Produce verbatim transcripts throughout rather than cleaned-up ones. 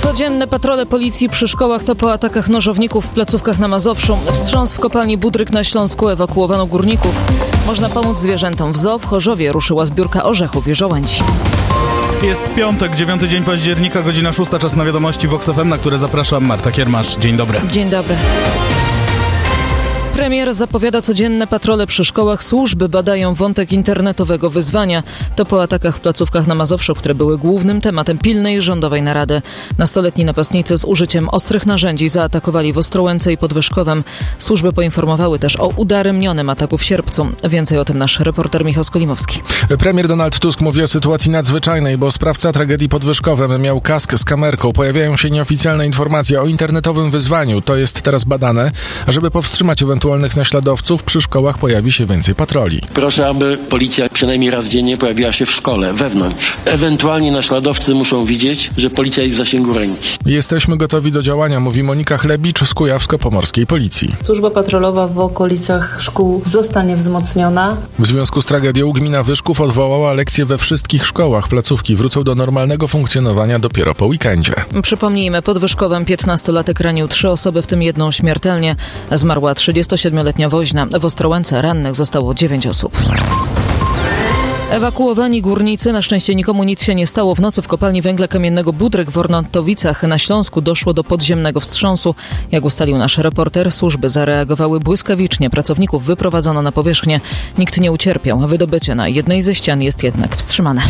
Codzienne patrole policji przy szkołach to po atakach nożowników w placówkach na Mazowszu. Wstrząs w kopalni Budryk na Śląsku, ewakuowano górników. Można pomóc zwierzętom. W zoo w Chorzowie ruszyła zbiórka orzechów i żołędzi. Jest piątek, dziewiąty dzień października, godzina szósta, czas na wiadomości Vox F M, na które zapraszam Marta Kiermasz. Dzień dobry. Dzień dobry. Premier zapowiada codzienne patrole przy szkołach. Służby badają wątek internetowego wyzwania. To po atakach w placówkach na Mazowszu, które były głównym tematem pilnej rządowej narady. Nastoletni napastnicy z użyciem ostrych narzędzi zaatakowali w Ostrołęce i Podwyżkowem. Służby poinformowały też o udaremnionym ataku w sierpcu. Więcej o tym nasz reporter Michał Skolimowski. Premier Donald Tusk mówi o sytuacji nadzwyczajnej, bo sprawca tragedii pod Wyszkowem miał kask z kamerką. Pojawiają się nieoficjalne informacje o internetowym wyzwaniu. To jest teraz badane, a żeby powstrzymać ewentualnych naśladowców, przy szkołach pojawi się więcej patroli. Proszę, aby policja przynajmniej raz dziennie pojawiła się w szkole, wewnątrz. Ewentualnie naśladowcy muszą widzieć, że policja jest w zasięgu ręki. Jesteśmy gotowi do działania, mówi Monika Chlebicz z Kujawsko-Pomorskiej Policji. Służba patrolowa w okolicach szkół zostanie wzmocniona. W związku z tragedią gmina Wyszków odwołała lekcje we wszystkich szkołach. Placówki wrócą do normalnego funkcjonowania dopiero po weekendzie. Przypomnijmy, pod Wyszkowem piętnastolatek ranił trzy osoby, w tym jedną śmiertelnie. Zmarła trzydziestosiedmioletnia woźna. W Ostrołęce rannych zostało dziewięć osób. Ewakuowani górnicy, na szczęście nikomu nic się nie stało. W nocy w kopalni węgla kamiennego Budryk w Ornatowicach na Śląsku doszło do podziemnego wstrząsu. Jak ustalił nasz reporter, służby zareagowały błyskawicznie. Pracowników wyprowadzono na powierzchnię. Nikt nie ucierpiał. Wydobycie na jednej ze ścian jest jednak wstrzymane.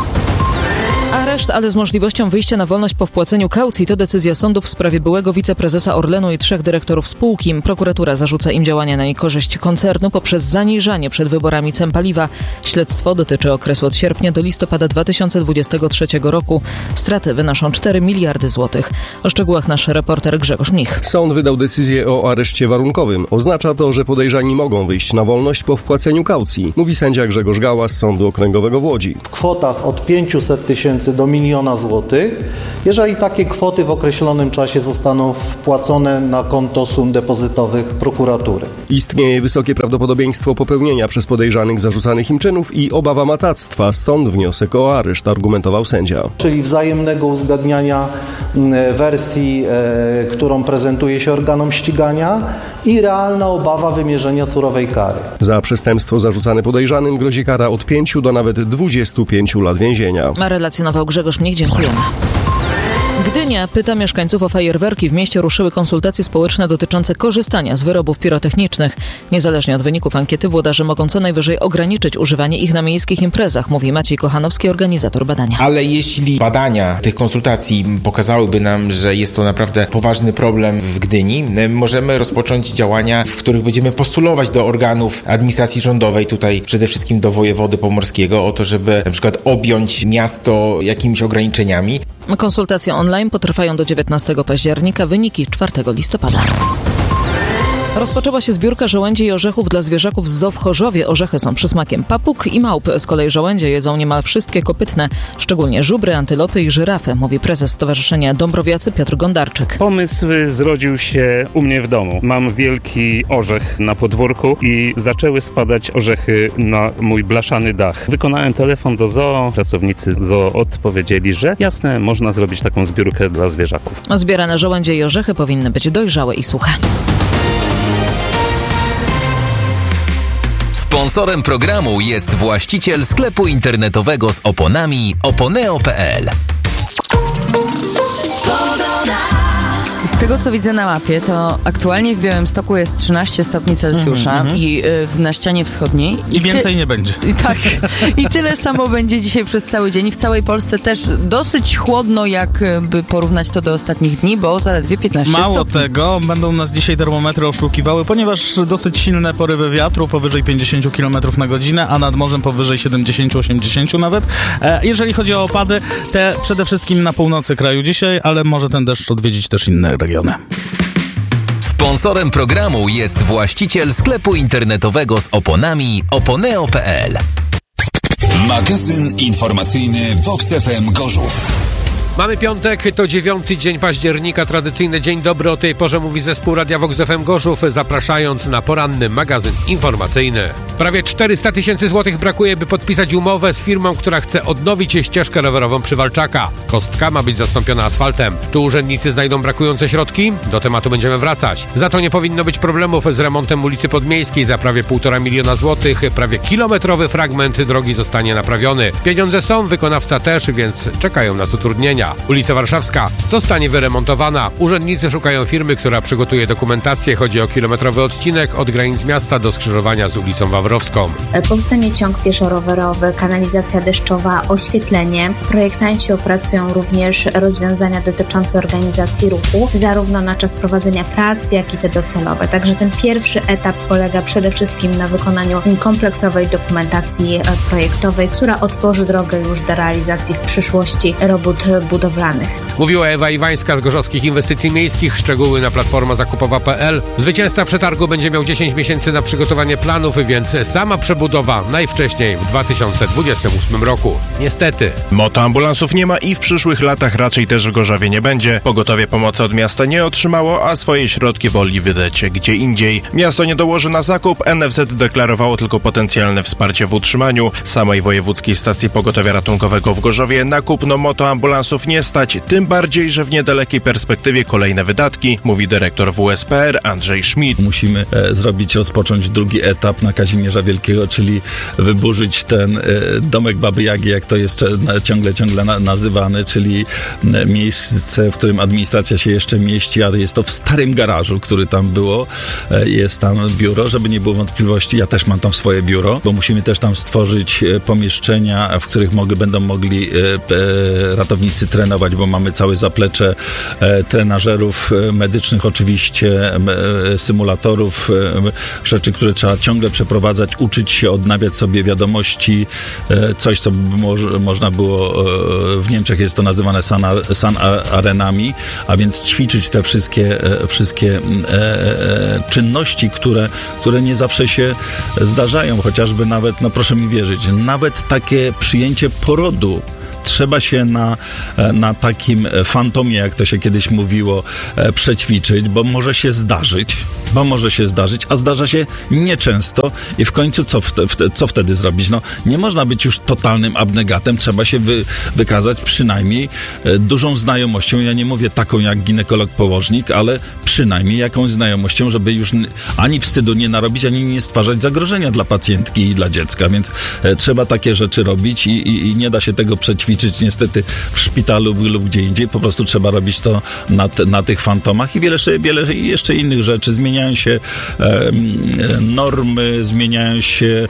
Areszt, ale z możliwością wyjścia na wolność po wpłaceniu kaucji, to decyzja sądu w sprawie byłego wiceprezesa Orlenu i trzech dyrektorów spółki. Prokuratura zarzuca im działania na niekorzyść koncernu poprzez zaniżanie przed wyborami cen paliwa. Śledztwo dotyczy okresu od sierpnia do listopada dwa tysiące dwudziestego trzeciego roku. Straty wynoszą cztery miliardy złotych. O szczegółach nasz reporter Grzegorz Mnich. Sąd wydał decyzję o areszcie warunkowym. Oznacza to, że podejrzani mogą wyjść na wolność po wpłaceniu kaucji, mówi sędzia Grzegorz Gała z Sądu Okręgowego w Łodzi. W kwotach od pięciuset tysięcy do miliona złotych, jeżeli takie kwoty w określonym czasie zostaną wpłacone na konto sum depozytowych prokuratury. Istnieje wysokie prawdopodobieństwo popełnienia przez podejrzanych zarzucanych im czynów i obawa matactwa, stąd wniosek o areszt, argumentował sędzia. Czyli wzajemnego uzgadniania wersji, e, którą prezentuje się organom ścigania i realna obawa wymierzenia surowej kary. Za przestępstwo zarzucane podejrzanym grozi kara od pięciu do nawet dwudziestu pięciu lat więzienia. A relacjonował Grzegorz Mnich, dziękujemy. Gdynia pyta mieszkańców o fajerwerki. W mieście ruszyły konsultacje społeczne dotyczące korzystania z wyrobów pirotechnicznych. Niezależnie od wyników ankiety włodarze mogą co najwyżej ograniczyć używanie ich na miejskich imprezach, mówi Maciej Kochanowski, organizator badania. Ale jeśli badania tych konsultacji pokazałyby nam, że jest to naprawdę poważny problem w Gdyni, możemy rozpocząć działania, w których będziemy postulować do organów administracji rządowej, tutaj przede wszystkim do wojewody pomorskiego, o to, żeby na przykład objąć miasto jakimiś ograniczeniami. Konsultacje online potrwają do dziewiętnastego października, wyniki czwartego listopada. Rozpoczęła się zbiórka żołędzi i orzechów dla zwierzaków z zoo w Chorzowie. Orzechy są przysmakiem papug i małp. Z kolei żołędzie jedzą niemal wszystkie kopytne, szczególnie żubry, antylopy i żyrafy, mówi prezes Stowarzyszenia Dąbrowiacy Piotr Gondarczyk. Pomysł zrodził się u mnie w domu. Mam wielki orzech na podwórku i zaczęły spadać orzechy na mój blaszany dach. Wykonałem telefon do zoo. Pracownicy zoo odpowiedzieli, że jasne, można zrobić taką zbiórkę dla zwierzaków. Zbierane żołędzie i orzechy powinny być dojrzałe i suche. Sponsorem programu jest właściciel sklepu internetowego z oponami oponeo kropka pe el. Z tego, co widzę na mapie, to aktualnie w Białymstoku jest trzynaście stopni Celsjusza mm-hmm. i y, na ścianie wschodniej. I, I więcej ty... nie będzie. I tak. I tyle samo będzie dzisiaj przez cały dzień. W całej Polsce też dosyć chłodno, jakby porównać to do ostatnich dni, bo zaledwie piętnaście Mało stopni. Mało tego, będą nas dzisiaj termometry oszukiwały, ponieważ dosyć silne porywy wiatru, powyżej pięćdziesiąt kilometrów na godzinę, a nad morzem powyżej siedemdziesiąt osiemdziesiąt nawet. E, jeżeli chodzi o opady, te przede wszystkim na północy kraju dzisiaj, ale może ten deszcz odwiedzić też inne regiony. Sponsorem programu jest właściciel sklepu internetowego z oponami oponeo kropka pe el. Magazyn informacyjny Vox F M Gorzów. Mamy piątek, to dziewiąty dzień października, tradycyjny dzień dobry o tej porze, mówi zespół Radia Vox F M Gorzów, zapraszając na poranny magazyn informacyjny. Prawie czterysta tysięcy złotych brakuje, by podpisać umowę z firmą, która chce odnowić ścieżkę rowerową przy Walczaka. Kostka ma być zastąpiona asfaltem. Czy urzędnicy znajdą brakujące środki? Do tematu będziemy wracać. Za to nie powinno być problemów z remontem ulicy Podmiejskiej za prawie półtora miliona złotych. Prawie kilometrowy fragment drogi zostanie naprawiony. Pieniądze są, wykonawca też, więc czekają nas utrudnienia. Ulica Warszawska zostanie wyremontowana. Urzędnicy szukają firmy, która przygotuje dokumentację. Chodzi o kilometrowy odcinek od granic miasta do skrzyżowania z ulicą Wawrowską. Powstanie ciąg pieszo-rowerowy, kanalizacja deszczowa, oświetlenie. Projektanci opracują również rozwiązania dotyczące organizacji ruchu, zarówno na czas prowadzenia prac, jak i te docelowe. Także ten pierwszy etap polega przede wszystkim na wykonaniu kompleksowej dokumentacji projektowej, która otworzy drogę już do realizacji w przyszłości robót budowlanych. Mówiła Ewa Iwańska z Gorzowskich Inwestycji Miejskich. Szczegóły na platforma zakupowa kropka p l. Zwycięzca przetargu będzie miał dziesięć miesięcy na przygotowanie planów, więc sama przebudowa najwcześniej w dwa tysiące dwudziestym ósmym roku. Niestety. Motoambulansów nie ma i w przyszłych latach raczej też w Gorzowie nie będzie. Pogotowie pomocy od miasta nie otrzymało, a swoje środki woli wydać gdzie indziej. Miasto nie dołoży na zakup, N F Z deklarowało tylko potencjalne wsparcie w utrzymaniu. Samej Wojewódzkiej Stacji Pogotowia Ratunkowego w Gorzowie na kupno motoambulansów nie stać, tym bardziej, że w niedalekiej perspektywie kolejne wydatki, mówi dyrektor W S P R Andrzej Schmidt. Musimy e, zrobić, rozpocząć drugi etap na Kazimierza Wielkiego, czyli wyburzyć ten e, domek Baby Jagi, jak to jest e, ciągle, ciągle na, nazywany, czyli e, miejsce, w którym administracja się jeszcze mieści, ale jest to w starym garażu, który tam było, e, jest tam biuro, żeby nie było wątpliwości, ja też mam tam swoje biuro, bo musimy też tam stworzyć e, pomieszczenia, w których mogę, będą mogli e, e, ratownicy trenować, bo mamy całe zaplecze e, trenażerów e, medycznych, oczywiście e, symulatorów, e, rzeczy, które trzeba ciągle przeprowadzać, uczyć się, odnawiać sobie wiadomości, e, coś, co by mo- można było, e, w Niemczech jest to nazywane sun, sun arenami, a więc ćwiczyć te wszystkie, e, wszystkie e, e, czynności, które, które nie zawsze się zdarzają, chociażby nawet, no proszę mi wierzyć, nawet takie przyjęcie porodu trzeba się na, na takim fantomie, jak to się kiedyś mówiło, przećwiczyć, bo może się zdarzyć, bo może się zdarzyć, a zdarza się nieczęsto i w końcu co, w, w, co wtedy zrobić? No, nie można być już totalnym abnegatem, trzeba się wy, wykazać przynajmniej dużą znajomością, ja nie mówię taką jak ginekolog-położnik, ale przynajmniej jakąś znajomością, żeby już ani wstydu nie narobić, ani nie stwarzać zagrożenia dla pacjentki i dla dziecka, więc trzeba takie rzeczy robić i, i, i nie da się tego przećwiczyć niestety w szpitalu lub gdzie indziej, po prostu trzeba robić to na, te, na tych fantomach i wiele, wiele jeszcze innych rzeczy. Zmieniają się e, normy, zmieniają się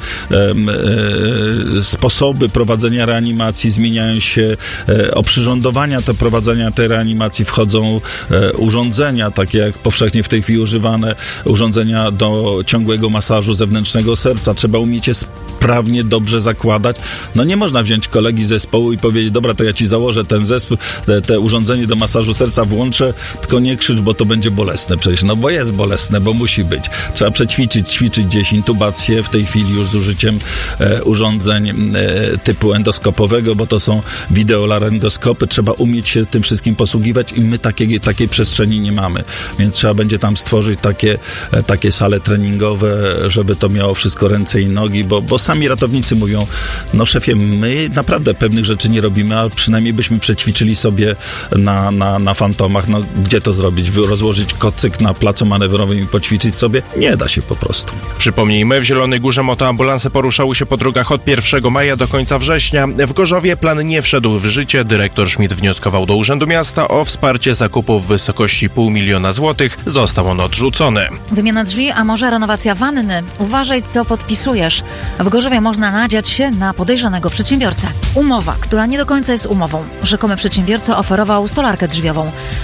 e, sposoby prowadzenia reanimacji, zmieniają się e, oprzyrządowania do prowadzenia tej reanimacji, wchodzą e, urządzenia, takie jak powszechnie w tej chwili używane, urządzenia do ciągłego masażu zewnętrznego serca. Trzeba umieć je sprawnie, dobrze zakładać. No nie można wziąć kolegi z zespołu i powiedzieć, dobra, to ja ci założę ten zespół, te, te urządzenie do masażu serca włączę, tylko nie krzycz, bo to będzie bolesne przecież. No bo jest bolesne, bo musi być. Trzeba przećwiczyć, ćwiczyć gdzieś intubację, w tej chwili już z użyciem e, urządzeń e, typu endoskopowego, bo to są wideolaryngoskopy. Trzeba umieć się tym wszystkim posługiwać i my takiej, takiej przestrzeni nie mamy. Więc trzeba będzie tam stworzyć takie, e, takie sale treningowe, żeby to miało wszystko ręce i nogi, bo, bo sami ratownicy mówią, no szefie, my naprawdę pewnych rzeczy nie robimy, a przynajmniej byśmy przećwiczyli sobie na, na, na fantomach. No gdzie to zrobić? Rozłożyć kocyk na placu manewrowym i poćwiczyć sobie? Nie da się po prostu. Przypomnijmy, w Zielonej Górze motoambulanse poruszały się po drogach od pierwszego maja do końca września. W Gorzowie plan nie wszedł w życie. Dyrektor Schmidt wnioskował do Urzędu Miasta o wsparcie zakupu w wysokości pół miliona złotych. Został on odrzucony. Wymiana drzwi, a może renowacja wanny? Uważaj, co podpisujesz. W Gorzowie można nadziać się na podejrzanego przedsiębiorcę. Umowa, która nie do końca jest umową. Rzekomy przedsiębiorca oferował stolarkę drzwiową.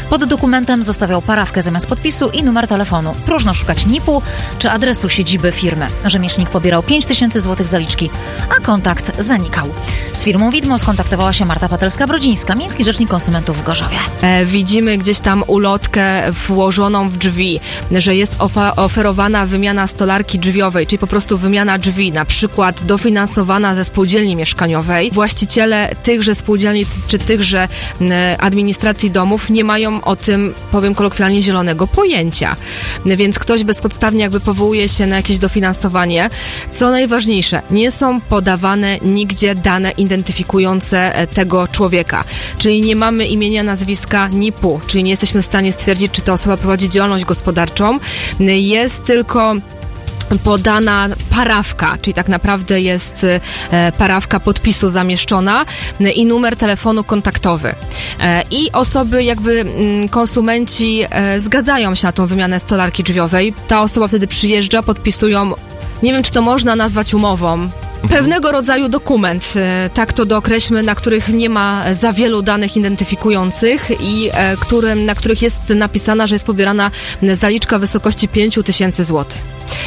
Pod dokumentem zostawiał parawkę zamiast podpisu i numer telefonu. Próżno szukać N I P-u czy adresu siedziby firmy. Rzemieślnik pobierał pięć tysięcy złotych zaliczki, a kontakt zanikał. Z firmą Widmo skontaktowała się Marta Patelska-Brodzińska, miejski rzecznik konsumentów w Gorzowie. E, widzimy gdzieś tam ulotkę włożoną w drzwi, że jest ofa- oferowana wymiana stolarki drzwiowej, czyli po prostu wymiana drzwi, na przykład dofinansowana ze spółdzielni mieszkaniowej. Właściciele tychże spółdzielni czy tychże e, administracji domów nie mają o tym, powiem kolokwialnie, zielonego pojęcia. Więc ktoś bezpodstawnie jakby powołuje się na jakieś dofinansowanie. Co najważniejsze, nie są podawane nigdzie dane identyfikujące tego człowieka. Czyli nie mamy imienia, nazwiska, N I P-u, czyli nie jesteśmy w stanie stwierdzić, czy ta osoba prowadzi działalność gospodarczą. Jest tylko podana parawka, czyli tak naprawdę jest e, parawka podpisu zamieszczona e, i numer telefonu kontaktowy. E, I osoby jakby m, konsumenci e, zgadzają się na tą wymianę stolarki drzwiowej. Ta osoba wtedy przyjeżdża, podpisują, nie wiem, czy to można nazwać umową, pewnego rodzaju dokument, tak to dookreślmy, na których nie ma za wielu danych identyfikujących i e, którym, na których jest napisana, że jest pobierana zaliczka w wysokości pięć tysięcy złotych.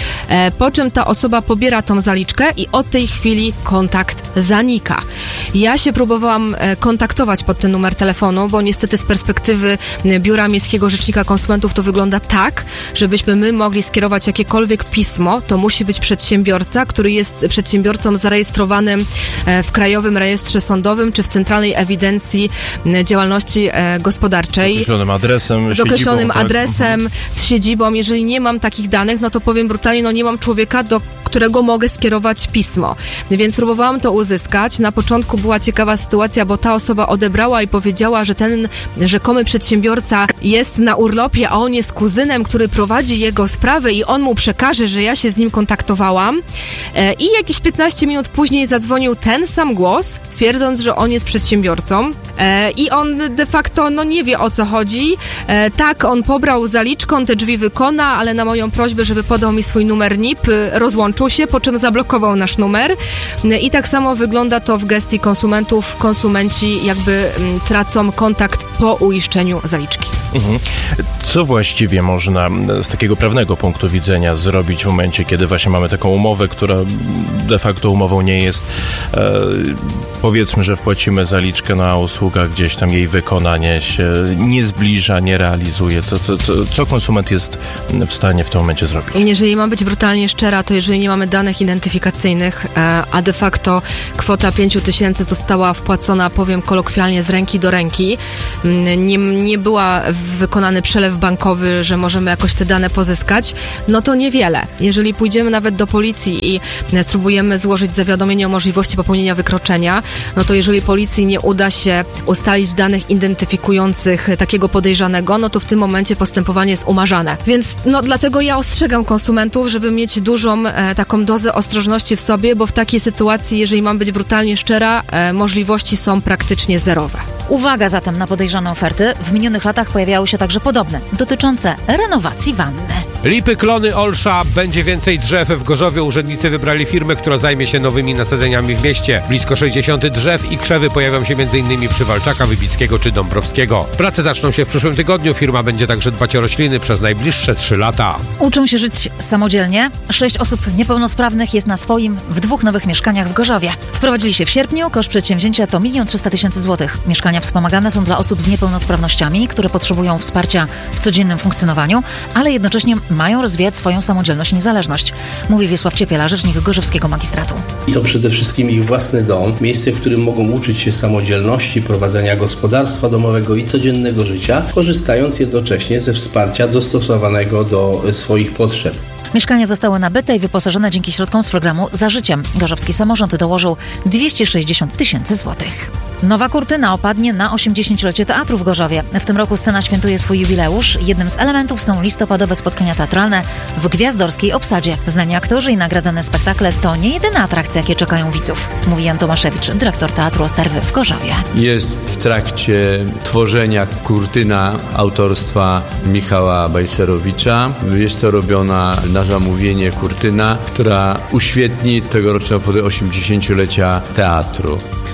E, po czym ta osoba pobiera tą zaliczkę i od tej chwili kontakt zanika. Ja się próbowałam e, kontaktować pod ten numer telefonu, bo niestety z perspektywy Biura Miejskiego Rzecznika Konsumentów to wygląda tak, żebyśmy my mogli skierować jakiekolwiek pismo, to musi być przedsiębiorca, który jest przedsiębiorcą zarejestrowanym w Krajowym Rejestrze Sądowym czy w Centralnej Ewidencji Działalności Gospodarczej. Z określonym adresem. Z określonym siedzibą, tak? adresem, z siedzibą. Jeżeli nie mam takich danych, no to powiem brutalnie, no nie mam człowieka, do którego mogę skierować pismo. Więc próbowałam to uzyskać. Na początku była ciekawa sytuacja, bo ta osoba odebrała i powiedziała, że ten rzekomy przedsiębiorca jest na urlopie, a on jest kuzynem, który prowadzi jego sprawę i on mu przekaże, że ja się z nim kontaktowałam. I jakieś piętnaście minut później zadzwonił ten sam głos, twierdząc, że on jest przedsiębiorcą. I on de facto no nie wie, o co chodzi. Tak, on pobrał zaliczkę, on te drzwi wykona, ale na moją prośbę, żeby podał mi swój numer N I P, rozłączył się, po czym zablokował nasz numer. I tak samo wygląda to w gestii konsumentów. Konsumenci jakby tracą kontakt po uiszczeniu zaliczki. Mhm. Co właściwie można z takiego prawnego punktu widzenia zrobić w momencie, kiedy właśnie mamy taką umowę, która de facto umową nie jest? E, powiedzmy, że wpłacimy zaliczkę na usługę, gdzieś tam jej wykonanie się nie zbliża, nie realizuje. Co, co, co, co konsument jest w stanie w tym momencie zrobić? Jeżeli mam być brutalnie szczera, to jeżeli nie mamy danych identyfikacyjnych, e, a de facto kwota pięć tysięcy została wpłacona, powiem kolokwialnie, z ręki do ręki, nie, nie była wykonany przelew bankowy, że możemy jakoś te dane pozyskać, no to niewiele. Jeżeli pójdziemy nawet do policji i spróbujemy złożyć zawiadomienie o możliwości popełnienia wykroczenia, no to jeżeli policji nie uda się ustalić danych identyfikujących takiego podejrzanego, no to w tym momencie postępowanie jest umarzane. Więc no dlatego ja ostrzegam konsumentów, żeby mieć dużą e, taką dozę ostrożności w sobie, bo w takiej sytuacji, jeżeli mam być brutalnie szczera, e, możliwości są praktycznie zerowe. Uwaga zatem na podejrzane oferty. W minionych latach pojawiały się także podobne, dotyczące renowacji wanny. Lipy, klony, olsza, będzie więcej drzew. W Gorzowie urzędnicy wybrali firmę, która zajmie się nowymi nasadzeniami w mieście. Blisko sześćdziesiąt drzew i krzewy pojawią się m.in. przy Walczaka, Wybickiego czy Dąbrowskiego. Prace zaczną się w przyszłym tygodniu. Firma będzie także dbać o rośliny przez najbliższe trzy lata. Uczą się żyć samodzielnie. Sześć osób niepełnosprawnych jest na swoim w dwóch nowych mieszkaniach w Gorzowie. Wprowadzili się w sierpniu. Koszt przedsięwzięcia to milion trzysta tysięcy złotych. Mieszkania wspomagane są dla osób z niepełnosprawnościami, które potrzebują wsparcia w codziennym funkcjonowaniu, ale jednocześnie mają rozwijać swoją samodzielność i niezależność, mówi Wiesław Ciepiela, rzecznik Gorzowskiego Magistratu. I to przede wszystkim ich własny dom, miejsce, w którym mogą uczyć się samodzielności, prowadzenia gospodarstwa domowego i codziennego życia, korzystając jednocześnie ze wsparcia dostosowanego do swoich potrzeb. Mieszkania zostały nabyte i wyposażone dzięki środkom z programu Za Życiem. Gorzowski samorząd dołożył dwieście sześćdziesiąt tysięcy złotych. Nowa kurtyna opadnie na osiemdziesięciolecie teatru w Gorzowie. W tym roku scena świętuje swój jubileusz. Jednym z elementów są listopadowe spotkania teatralne w gwiazdorskiej obsadzie. Znani aktorzy i nagradzane spektakle to nie jedyne atrakcje, jakie czekają widzów, mówi Jan Tomaszewicz, dyrektor Teatru Osterwy w Gorzowie. Jest w trakcie tworzenia kurtyna autorstwa Michała Bajserowicza. Jest to robiona na zamówienie kurtyna, która uświetni tegoroczne obchody osiemdziesięciolecia teatru.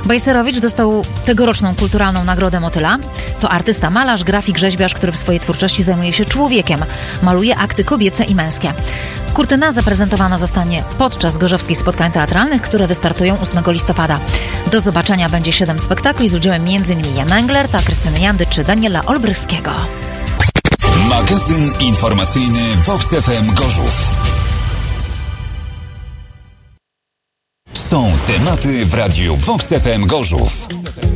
Bajserowicz dostał tegoroczną kulturalną nagrodę Motyla. To artysta, malarz, grafik, rzeźbiarz, który w swojej twórczości zajmuje się człowiekiem. Maluje akty kobiece i męskie. Kurtyna zaprezentowana zostanie podczas gorzowskich spotkań teatralnych, które wystartują ósmego listopada. Do zobaczenia będzie siedem spektakli z udziałem m.in. Jana Englerta, Krystyny Jandy czy Daniela Olbrychskiego. Magazyn informacyjny Vox F M Gorzów. Są tematy w radiu Vox F M Gorzów.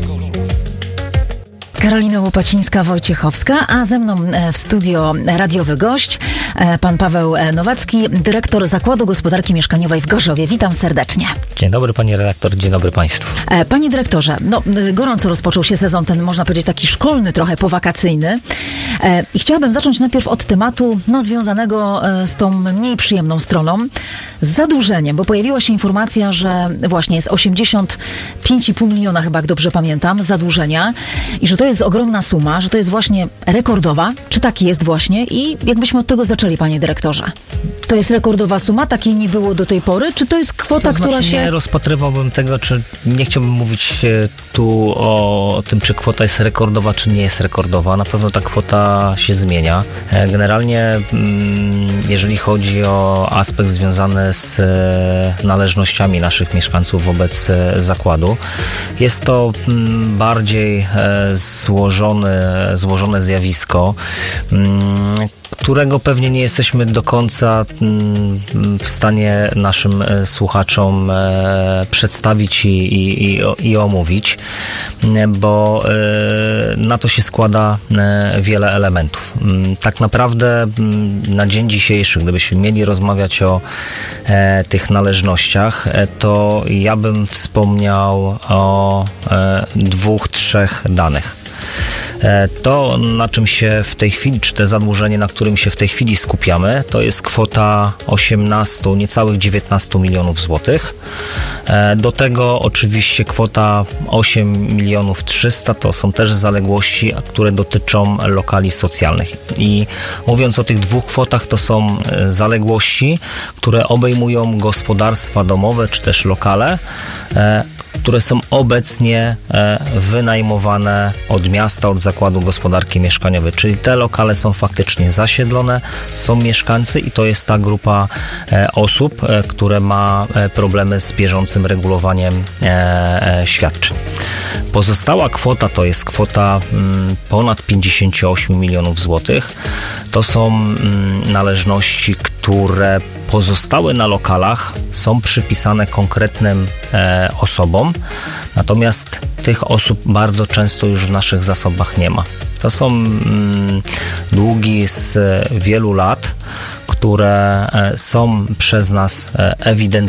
Karolina Łopacińska-Wojciechowska, a ze mną w studio radiowy gość, pan Paweł Nowacki, dyrektor Zakładu Gospodarki Mieszkaniowej w Gorzowie. Witam serdecznie. Dzień dobry pani redaktor, dzień dobry państwu. Panie dyrektorze, no gorąco rozpoczął się sezon ten, można powiedzieć taki szkolny, trochę powakacyjny. I chciałabym zacząć najpierw od tematu no, związanego z tą mniej przyjemną stroną, z zadłużeniem, bo pojawiła się informacja, że właśnie jest osiemdziesiąt pięć i pół miliona, chyba jak dobrze pamiętam, zadłużenia i że to jest ogromna suma, że to jest właśnie rekordowa. Czy tak jest właśnie? I jakbyśmy od tego zaczęli, panie dyrektorze? To jest rekordowa suma? Takiej nie było do tej pory? Czy to jest kwota, to znaczy, która się... Nie rozpatrywałbym tego, czy nie chciałbym mówić tu o tym, czy kwota jest rekordowa, czy nie jest rekordowa. Na pewno ta kwota się zmienia. Generalnie, jeżeli chodzi o aspekt związany z należnościami naszych mieszkańców wobec zakładu, jest to bardziej złożone, złożone zjawisko, którego pewnie nie jesteśmy do końca w stanie naszym słuchaczom przedstawić i, i, i omówić, bo na to się składa wiele elementów. Tak naprawdę na dzień dzisiejszy, gdybyśmy mieli rozmawiać o tych należnościach, to ja bym wspomniał o dwóch, trzech danych. To, na czym się w tej chwili, czy te zadłużenie, na którym się w tej chwili skupiamy, to jest kwota osiemnaście, niecałych dziewiętnaście milionów złotych. Do tego oczywiście kwota osiem milionów trzysta to są też zaległości, które dotyczą lokali socjalnych. I mówiąc o tych dwóch kwotach, to są zaległości, które obejmują gospodarstwa domowe, czy też lokale, które są obecnie wynajmowane od miasta, od Zakładu Gospodarki Mieszkaniowej, czyli te lokale są faktycznie zasiedlone, są mieszkańcy i to jest ta grupa osób, które ma problemy z bieżącym regulowaniem świadczeń. Pozostała kwota to jest kwota ponad pięćdziesiąt osiem milionów złotych. To są należności, które pozostały na lokalach, są przypisane konkretnym osobom, natomiast tych osób bardzo często już w naszych zasobach nie ma. To są mm, długi z wielu lat, które są przez nas ewidencjonowane